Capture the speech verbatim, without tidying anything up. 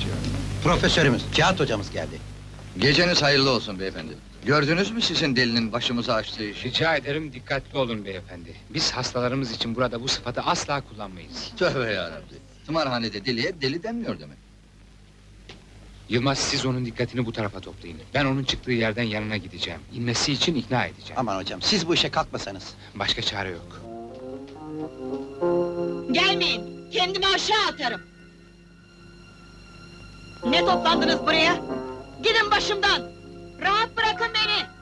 istiyor. Profesörümüz, Cihat hocamız geldi. Geceniz hayırlı olsun beyefendi. Gördünüz mü sizin delinin başımıza açtığı işi? Rica ederim, dikkatli olun beyefendi. Biz hastalarımız için burada bu sıfatı asla kullanmayız. Tövbe yarabbi! Tımarhanede deliye deli denmiyor demek. Yılmaz, siz onun dikkatini bu tarafa toplayın. Ben onun çıktığı yerden yanına gideceğim. İnmesi için ikna edeceğim. Aman hocam, siz bu işe kalkmasanız. Başka çare yok. Gelmeyin, kendimi aşağı atarım! Ne toplandınız buraya? Gidin başımdan! Rahat bırakın beni!